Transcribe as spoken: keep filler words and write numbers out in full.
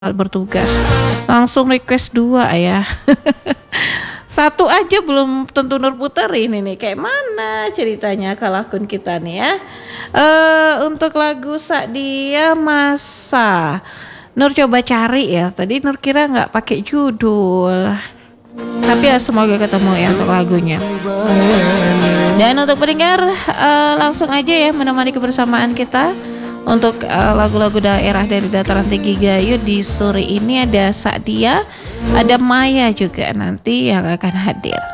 bertugas langsung request dua ya. Satu aja belum tentu Nur puterin ini kayak mana ceritanya kalau akun kita nih ya. Uh, untuk lagu Sakdia Masa Nur coba cari ya, tadi Nur kira nggak pakai judul, tapi ya semoga ketemu ya untuk lagunya. Dan untuk pendengar uh, langsung aja ya menemani kebersamaan kita untuk uh, lagu-lagu daerah dari dataran tinggi Gayo di sore ini. Ada Sakdia, ada Maya juga nanti yang akan hadir.